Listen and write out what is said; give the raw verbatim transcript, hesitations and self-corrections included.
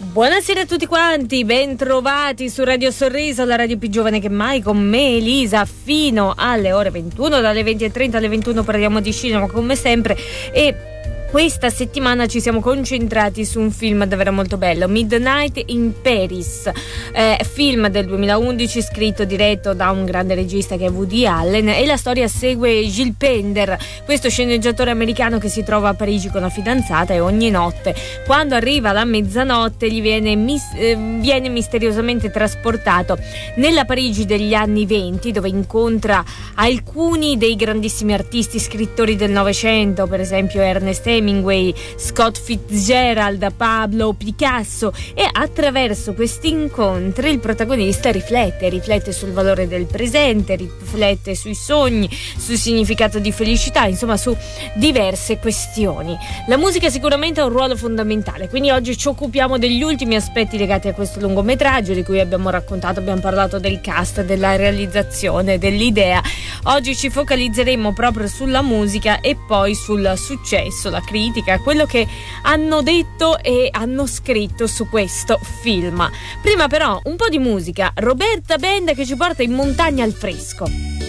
Buonasera a tutti quanti, ben trovati su Radio Sorriso, la radio più giovane che mai, con me Elisa fino alle ore ventuno, dalle venti e trenta alle ventuno parliamo di cinema come sempre e questa settimana ci siamo concentrati su un film davvero molto bello, Midnight in Paris, eh, film del duemilaundici scritto e diretto da un grande regista che è Woody Allen, e la storia segue Gilles Pender, questo sceneggiatore americano che si trova a Parigi con la fidanzata e ogni notte, quando arriva la mezzanotte, gli viene, mis- eh, viene misteriosamente trasportato nella Parigi degli anni venti, dove incontra alcuni dei grandissimi artisti scrittori del Novecento, per esempio Ernest Hemingway, Scott Fitzgerald, Pablo Picasso, e attraverso questi incontri il protagonista riflette, riflette sul valore del presente, riflette sui sogni, sul significato di felicità, insomma su diverse questioni. La musica sicuramente ha un ruolo fondamentale, quindi oggi ci occupiamo degli ultimi aspetti legati a questo lungometraggio di cui abbiamo raccontato, abbiamo parlato del cast, della realizzazione, dell'idea. Oggi ci focalizzeremo proprio sulla musica e poi sul successo, la critica, quello che hanno detto e hanno scritto su questo film. Prima però un po' di musica, Roberta Band che ci porta in montagna al fresco.